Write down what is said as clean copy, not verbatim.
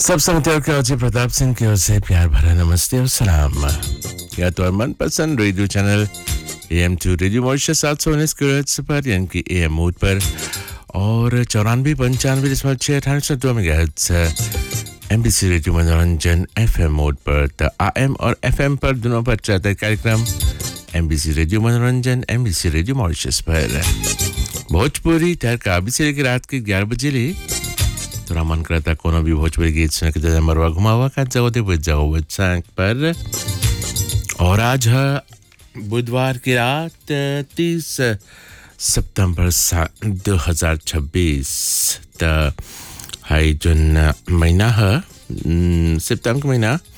सब संगतियों की ओर से प्रताप सिंह की ओर से प्यार भरा नमस्ते और सलाम। यह तो मनपसंद radio channel AM2 radio Mauritius 719 kilohertz पर यानी कि AM मोड पर और 94.95.6 मेगाहर्ट्ज़ MBC रेडियो मनोरंजन FM मोड पर तो AM और FM पर दोनों पर चलता है कार्यक्रम MBC रेडियो मनोरंजन MBC रेडियो मॉरिशस पर भोजपुरी तड़का अभी से लेकर रात के 11 बजे ले थोड़ा मन करता कोनो भी भोजपुरी गीत सुन के जैसे मरवा घुमावा का जगह बुझ जाओ बच्चा पर। और आज है बुधवार की रात 30 सितंबर 2026 तो है जून महीना है सितंबर का महीना